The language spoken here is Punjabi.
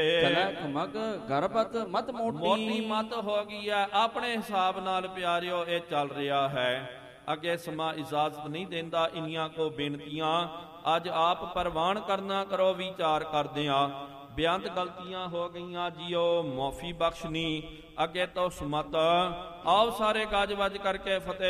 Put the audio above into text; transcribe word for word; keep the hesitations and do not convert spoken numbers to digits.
ਚਲੈ ਖਮਕ ਗਰਭਤ ਮਤ ਮੋਟੀ। ਮੋਟੀ ਮਤ ਹੋ ਗਈ ਹੈ। ਆਪਣੇ ਹਿਸਾਬ ਨਾਲ ਪਿਆਰਿਓ ਇਹ ਚੱਲ ਰਿਹਾ ਹੈ। ਅੱਗੇ ਸਮਾਂ ਇਜਾਜ਼ਤ ਨਹੀਂ ਦਿੰਦਾ ਇੰਨੀਆਂ ਕੋ ਬੇਨਤੀਆਂ ਅੱਜ ਆਪ ਪ੍ਰਵਾਨ ਕਰਨਾ ਕਰੋ ਵਿਚਾਰ ਕਰਦੇ ਆ। ਬੇਅੰਤ ਗਲਤੀਆਂ ਹੋ ਗਈਆਂ ਜੀਓ ਮੁਆਫੀ ਬਖਸ਼ਨੀ। ਅੱਗੇ ਤੋਂ ਸਮਤ ਆਓ ਸਾਰੇ ਗੱਜ ਵੱਜ ਕਰਕੇ ਫਤਿਹ